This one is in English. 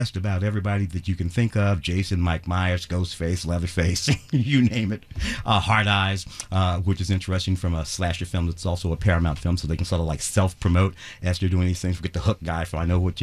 just about everybody that you can think of: Jason, Mike Myers, Ghostface, Leatherface, you name it. Hard Eyes, which is interesting from a slasher film that's also a Paramount film, so they can sort of like self promote as they're doing these things. We get the Hook guy from I Know What You